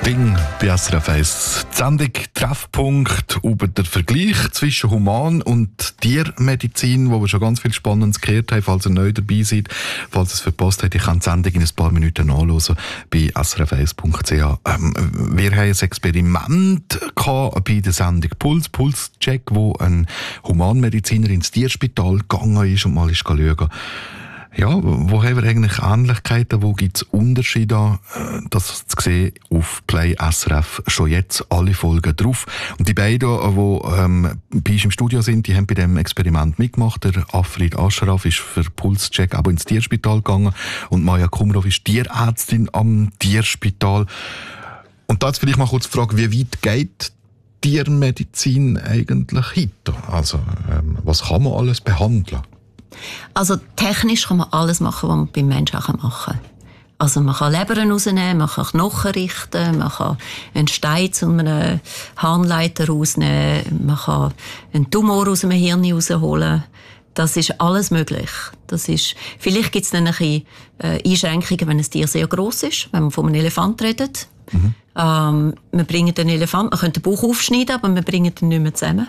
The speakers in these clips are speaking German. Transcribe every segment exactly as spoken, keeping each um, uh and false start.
Sting bei S R F eins. Die Sendung Treffpunkt über den Vergleich zwischen Human- und Tiermedizin, wo wir schon ganz viel Spannendes gehört haben. Falls ihr neu dabei seid, falls ihr es verpasst habt, ich kann die Sendung in ein paar Minuten nachhören bei s r f eins punkt c h. Ähm, wir haben ein Experiment gehabt bei der Sendung Puls, Pulscheck, wo ein Humanmediziner ins Tierspital gegangen ist und mal ist schauen. Ja, wo haben wir eigentlich Ähnlichkeiten, wo gibt es Unterschiede? Das zu sehen auf Play S R F schon jetzt alle Folgen drauf. Und die beiden, die ähm, bei uns im Studio sind, die haben bei diesem Experiment mitgemacht. Der Afrid Ashraf ist für Pulscheck aber ins Tierspital gegangen und Maja Kumrov ist Tierärztin am Tierspital. Und da jetzt vielleicht mal kurz die Frage, wie weit geht Tiermedizin eigentlich weiter? Also, ähm, was kann man alles behandeln? Also technisch kann man alles machen, was man beim Menschen auch machen kann. Also man kann Lebern rausnehmen, man kann Knochen richten, man kann einen Stein zu einem Harnleiter rausnehmen, man kann einen Tumor aus einem Hirn rausholen. Das ist alles möglich. Das ist, vielleicht gibt es dann ein bisschen äh, Einschränkungen, wenn ein Tier sehr gross ist, wenn man von einem Elefant redet. Mhm. Ähm, wir bringen den Elefant, man könnte den Bauch aufschneiden, aber wir bringen ihn nicht mehr zusammen.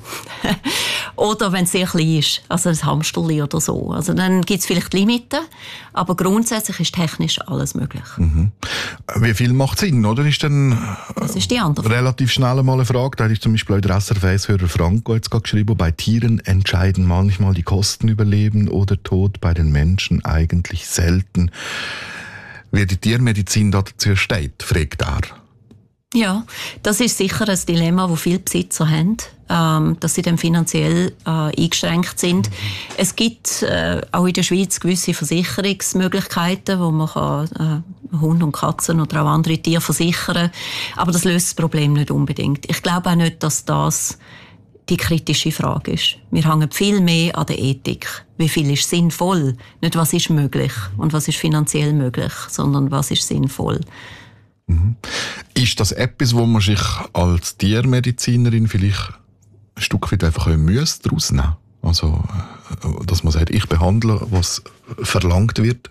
Oder wenn es sehr klein ist, also ein Hamsterli oder so. Also dann gibt es vielleicht Limiten, aber grundsätzlich ist technisch alles möglich. Mhm. Wie viel macht Sinn, oder? Ist dann das ist die andere Frage. Relativ schnell mal eine Frage. Da ist zum Beispiel auch der S R F eins-Hörer Franco jetzt gerade geschrieben, bei Tieren entscheiden manchmal die Kosten über Leben oder Tod, bei den Menschen eigentlich selten. Wie die Tiermedizin dazu steht, fragt er. Ja, das ist sicher ein Dilemma, das viele Besitzer haben, ähm, dass sie dann finanziell äh, eingeschränkt sind. Mhm. Es gibt äh, auch in der Schweiz gewisse Versicherungsmöglichkeiten, wo man kann, äh, Hunde und Katzen oder auch andere Tiere versichern. Aber das löst das Problem nicht unbedingt. Ich glaube auch nicht, dass das die kritische Frage ist. Wir hängen viel mehr an der Ethik. Wie viel ist sinnvoll? Nicht, was ist möglich und was ist finanziell möglich, sondern was ist sinnvoll. Mhm. Ist das etwas, wo man sich als Tiermedizinerin vielleicht ein Stück weit einfach Mühe daraus nehmen? Also, dass man sagt, ich behandle, was verlangt wird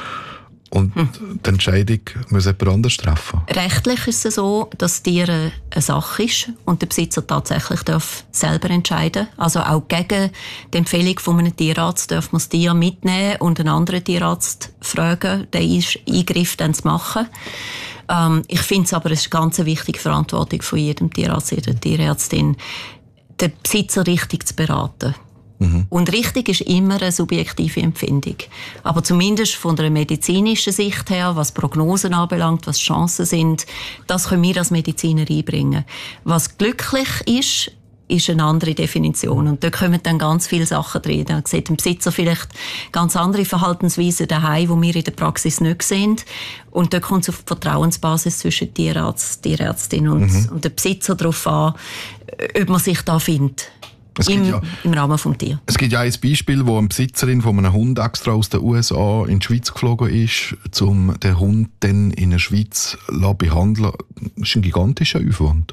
und hm. die Entscheidung muss jemand anders treffen? Rechtlich ist es so, dass Tiere eine Sache ist und der Besitzer tatsächlich darf selber entscheiden. Also auch gegen die Empfehlung von einem Tierarzt darf man das Tier mitnehmen und einen anderen Tierarzt fragen, den Eingriff dann zu machen. Ähm, ich finde es aber, es ist eine ganz wichtige Verantwortung von jedem Tierarzt, jeder Tierärztin, den Besitzer richtig zu beraten. Mhm. Und richtig ist immer eine subjektive Empfindung. Aber zumindest von der medizinischen Sicht her, was Prognosen anbelangt, was Chancen sind, das können wir als Mediziner einbringen. Was glücklich ist, ist eine andere Definition. Und da kommen dann ganz viele Sachen drin. Da sieht ein Besitzer vielleicht ganz andere Verhaltensweisen daheim, die wir in der Praxis nicht sehen. Und da kommt es auf die Vertrauensbasis zwischen Tierarzt, Tierärztin und, mhm. und dem Besitzer darauf an, ob man sich da findet. Im, ja, Im Rahmen des Tiers. Es gibt ja ein Beispiel, wo eine Besitzerin von einem Hund extra aus den U S A in die Schweiz geflogen ist, um den Hund dann in der Schweiz zu behandeln. Das ist ein gigantischer Aufwand.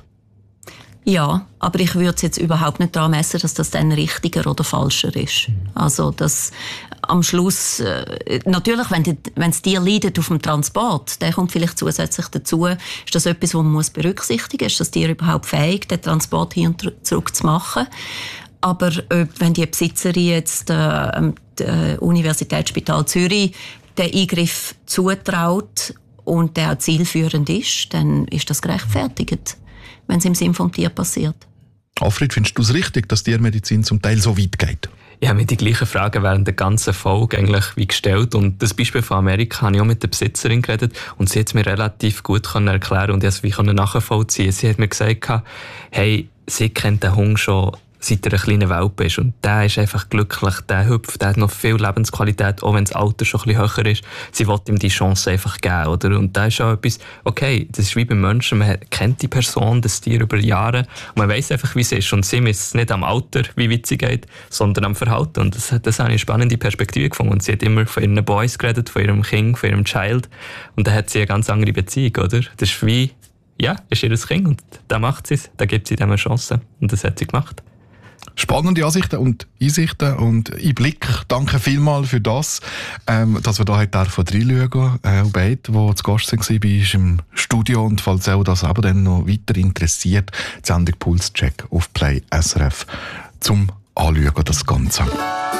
Ja, aber ich würde es jetzt überhaupt nicht daran messen, dass das dann richtiger oder falscher ist. Also, dass am Schluss, äh, natürlich, wenn, die, wenn das Tier leidet auf dem Transport, der kommt vielleicht zusätzlich dazu, ist das etwas, was man muss berücksichtigen muss. Ist das Tier überhaupt fähig, den Transport hin und zurück zu machen? Aber äh, wenn die Besitzerin jetzt äh, am äh, Universitätsspital Zürich den Eingriff zutraut und der auch zielführend ist, dann ist das gerechtfertigt, wenn es im Sinn vom Tier passiert. Alfred, findest du es richtig, dass Tiermedizin zum Teil so weit geht? Ich habe mir die gleichen Fragen während der ganzen Folge eigentlich wie gestellt. Und das Beispiel von Amerika habe ich auch mit der Besitzerin geredet. Und sie hat es mir relativ gut erklären und ich konnte es nachvollziehen. Sie hat mir gesagt, hey, sie kennt den Hund schon, seit er ein kleiner Welpe ist. Und der ist einfach glücklich, der hüpft, der hat noch viel Lebensqualität, auch wenn das Alter schon ein bisschen höher ist. Sie will ihm die Chance einfach geben, oder? Und da ist auch etwas, okay, das ist wie beim Menschen, man kennt die Person, das Tier über Jahre, und man weiss einfach, wie es ist. Und sie misst es nicht am Alter, wie weit sie geht, sondern am Verhalten. Und das, das habe ich eine spannende Perspektive gefunden. Und sie hat immer von ihren Boys geredet, von ihrem Kind, von ihrem Child. Und da hat sie eine ganz andere Beziehung, oder? Das ist wie, ja, ist ihr Kind und da macht sie es, da gibt sie dem eine Chance. Und das hat sie gemacht. Spannende Ansichten und Einsichten und Einblick. Danke vielmals für das, ähm, dass wir da heute reinschauen dürfen. Äh, beide, die zu Gast waren bei uns im Studio. Studio. Und falls auch das aber dann noch weiter interessiert, die Sendung Pulscheck auf Play S R F zum Anschauen, das Ganze.